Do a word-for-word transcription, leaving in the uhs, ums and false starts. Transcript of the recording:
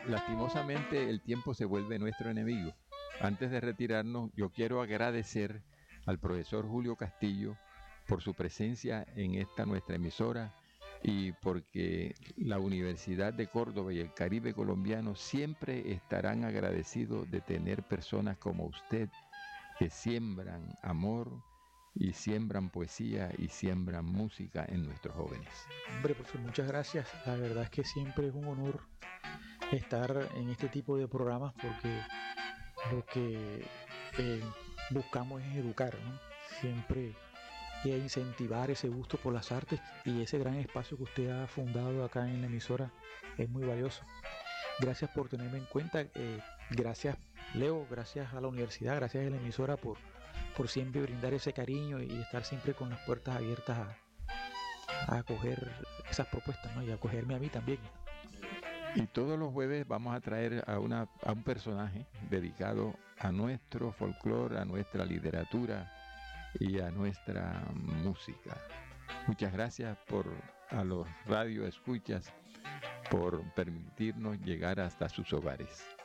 lastimosamente el tiempo se vuelve nuestro enemigo. Antes de retirarnos, yo quiero agradecer al profesor Julio Castillo por su presencia en esta nuestra emisora y porque la Universidad de Córdoba y el Caribe colombiano siempre estarán agradecidos de tener personas como usted que siembran amor y siembran poesía y siembran música en nuestros jóvenes. Hombre, profesor, muchas gracias. La verdad es que siempre es un honor estar en este tipo de programas porque lo que eh, buscamos es educar, ¿no? Siempre y incentivar ese gusto por las artes, y ese gran espacio que usted ha fundado acá en la emisora es muy valioso. Gracias por tenerme en cuenta. Eh, gracias, Leo, gracias a la universidad, gracias a la emisora por, por siempre brindar ese cariño y estar siempre con las puertas abiertas a, a acoger esas propuestas, ¿no? Y a acogerme a mí también. Y todos los jueves vamos a traer a, una, a un personaje dedicado a nuestro folclore, a nuestra literatura y a nuestra música. Muchas gracias por a los radio escuchas por permitirnos llegar hasta sus hogares.